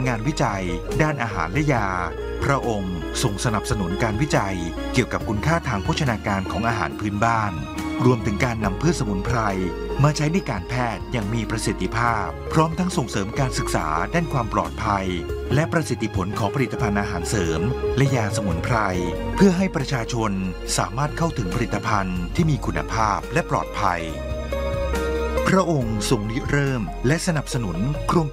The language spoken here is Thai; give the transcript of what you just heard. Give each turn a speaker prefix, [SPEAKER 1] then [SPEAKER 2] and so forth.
[SPEAKER 1] งานวิจัยด้านอาหารและยาพระองค์ทรงสนับสนุนการวิจัยเกี่ยวกับคุณค่าทางโภชนาการของอาหารพื้นบ้านรวมถึงการนำพืชสมุนไพรมาใช้ในการแพทย์อย่างมีประสิทธิภาพพร้อมทั้งส่งเสริมการศึกษาด้านความปลอดภัยและประสิทธิผลของผลิตภัณฑ์อาหารเสริมและยาสมุนไพรเพื่อให้ประชาชนสามารถเข้าถึงผลิตภัณฑ์ที่มีคุณภาพและปลอดภัยพระองค์ทรงริเริ่มและสนับสนุนโครง